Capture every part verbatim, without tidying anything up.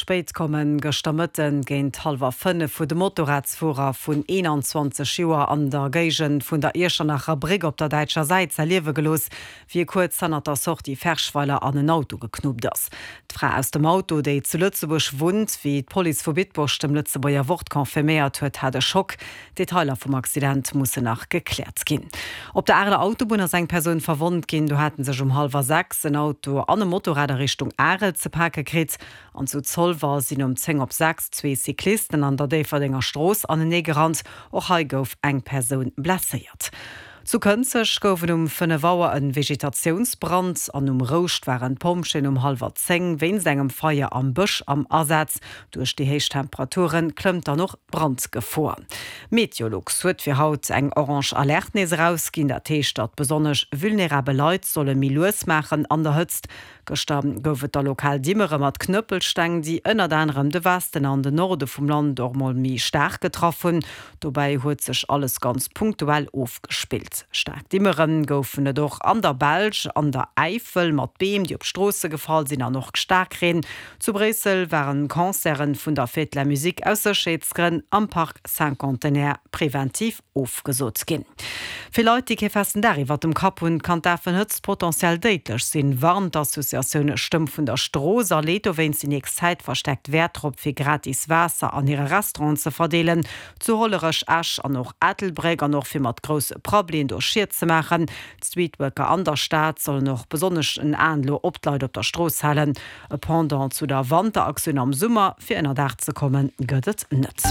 spät kommen gestammeten géint halber fënne vu de Motorradsfuer vun einundzwanzig Joer an der Gegent vun der Eschennacher Brig op der deitscher Seite zerliewe gelos, wie kurz annner der Socht die Verschweiler an ein Auto geknupt ass. D'Frau aus dem Auto, déi zu Lützebusch wohnt, wie d' Police vu Wittbusch dem Lützebuer Wort konfirméiert huet, hat de Schock. Detailer vom Accident musse nach geklärt gin. Op der Aarler Autobahn ass eng Person verwundt gin, du hatten sech um halber sechs ein Auto an dem Motorräder Richtung Aarel ze Parke krit. An zu Zoll war sinn um zehn op sechs zwei Cyklisten an der Deferdinger Stroos an den Negerrand och ha gouf eng Person blessiert. Zu Könzech goufen um fënne Wauer en Vegetationsbrand, an um Rocht waren Pomschen um halber zeng, wens engem Feier am Busch am Ersatz. Durch die Heichtemperaturen klëmmt er noch Brandgefahr. Meteorologs huet fir haut eng Orange Alertnis rausgin, der Teestadt besonnech vulnerable Leiit solle Milus machen an der Hëtzt. Gestorben goufet der lokal Dimmere mat Knüppelsteng, die ënner anderem de Westen an den Norde vum Land dormal mi stark getroffen. Dobei huet sech alles ganz punktuell aufgespielt. Stark Dimmeren goufen doch an der Belg, an der Eifel mat Beem, die op Strosse gefallen sind an noch stark reden. Zu Brüssel waren Konzern vun der Fetler Musik ausserschätzgren am Park Saint-Contenaire präventiv aufgesot gin. Für Leute, die festen deriwwer dem Kap hun kann davon hëtzt potenziell deitlech sinn, warnt Assoziationune Stimm vun der Stroser Leto, wenn sie nächst Zeit versteckt Wertrop fir gratis Wasser an ihre Restaurants zu verdeelen, zu hollerech Asch an noch Ätelbräger noch fir mat grosse Problem durchschier zu machen. Streetworker an der Stadt soll noch besonnech en Anlo Opleit op der Stroos hellen. E Pendant zu der Wanderaktion am Summer fir ennner Dach zu kommen, gëtt net.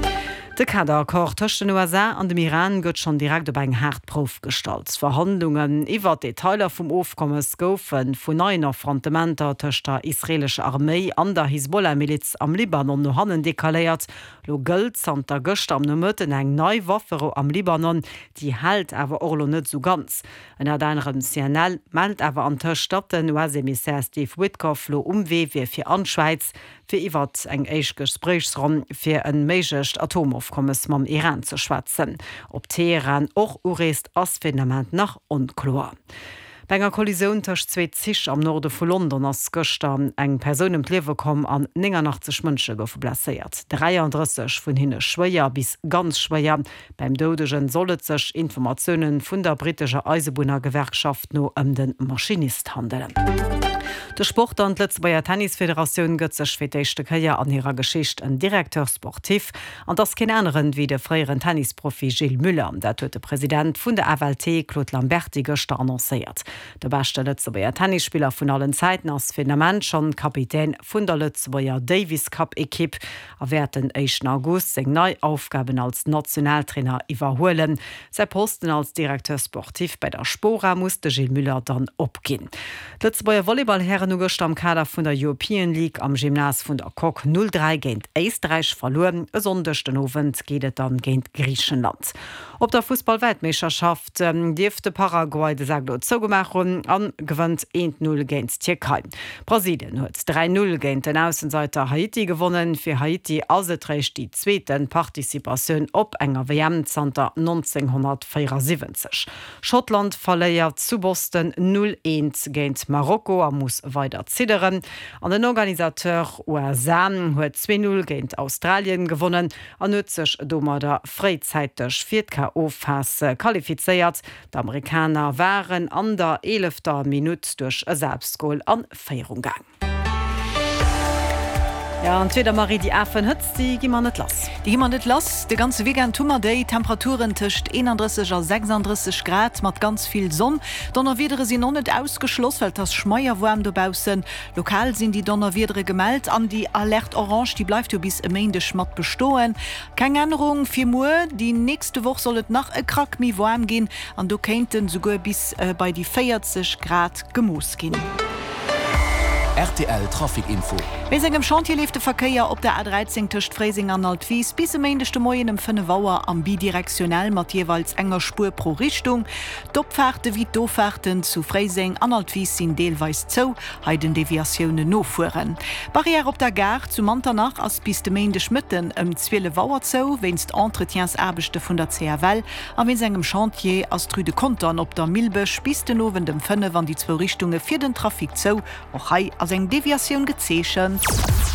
De Kaderkor tëchten U S A an dem Iran gëtt schon direkt op eng Hartprof stalt. Verhandlungen iwwer Detailer vum Ofkommes goufen vun neuer Frontementer tëcht der israelsche Armee an der Hisbollah-Miliz am Libanon no hannen dekaléiert. Lo gëlt an der Gëcht am Nëmëtten eng nei Waffero am Libanon, die hält awer orlo net so ganz. En er deinerem C N L meldt awer an Tëcht dat den U S-Emissär Steve Witkoff lo umwee wie fir an Schweiz, fir iwwer eng eich Gesprächsraum fir en méigecht Atomaufkommes mam Iran zu schwatzen. Ob Teheran och urest asfindament nach unklar. Bei einer Kollision zwischen zwei Zig am Norde von London ass gestern eng Person im Lewe kom an neunundachtzig Mënsche gouf blessiert. dreiunddreißig vun hinne schwéier bis ganz schwéier. Beim Dodegen sollet sech Informationen vun der britischer Eisenbahner Gewerkschaft no ëm den Maschinist handeln. De Sport an Lützebuer Tennisföderation gëtt sech fir d'éischte Käier an ihrer Geschicht en Direkteur sportiv, an das ken anderen wie de freieren Tennisprofi Gilles Müller, dat huet de Präsident vun der A W L T Claude Lamberti gestern annoncéiert. De beste Lützebuer Tennisspieler vun allen Zeiten ass Phänomen schon Kapitän vun der Lützebuer Davis Cup-Ekipp awer den echten August seg nei Aufgaben als Nationaltrainer iwwerhoelen. Se Posten als Direkteur sportiv bei der Spora musste Gilles Müller dann opginn. Lützebuer Volleyballherren Ugecht am Kader vun der European League am Gymnas vun der Kok null drei géint Eistreich verloren. E sondechten Ovent gehtet dann géint Griechenland. Op der Fußball-Weltmeisterschaft ähm, Diefte Paraguay de Saglo zougemachun an gewënnt een null géint Türkei. Brasilien huet drei null géint den Aussenseiter Haiti gewonnen. Fir Haiti asetrecht die zweeten Partizipatioun op enger W M-Zter neunzehnhundertvierundsiebzig. Schottland verléiert zu Boston null eins géint Marokko am muss weiter zitteren. An den Organisateur U S A huet zwei null géint Australien gewonnen, an huet sech dommer der freizeitig fir d K O-Phase qualifiziert. D'Amerikaner waren an der elfter Minute durch e Selbstgoal an Feierung gang. Ja, entweder Marie die Affen hützt, die gi man net lass. Die gi man net lass, de ganze Weekend Tummer Day, Temperaturen tischt einunddreißig a sechsunddreißig Grad, mat ganz viel Sonn. Donner widere sie noch net ausgeschloss, weil das Schmeierwarm dobausen. Lokal sind die Donner widere gemeldet, an die Alert Orange, die bleibt jo bis e Meinde schmat bestohlen. Keine Änderung, vier Uhr, die nächste Woche sollet nach e Krack mi warm gehen, an du kennten sogar bis äh, bei die vierzig Grad gemoos gehen. R T L Trafikinfo. Wes engem Chantier lief de Verkeier op der A dreizehn tëcht Freising an Altwies bis e méendechte Moien em fënne Wauer am bidirektionell mat jeweils enger Spur pro Richtung. Doppfährte wie Dofahrten zu Freising an Altwies sinn deelweis zou, heiden Deviatioune nofuhren. Barriere op der Gar zu Manternach ass bis de méende Schmëtten em Zwiele Wauer zou, wennst Entretiensäbechte vun der C H W, am wes engem Chantier ass Trüde Kontern op der Milbech bis den Nowen dem Fënne wann die zwo Richtunge fir den Trafik zou, och hei as eng Deviatioun gezeechen.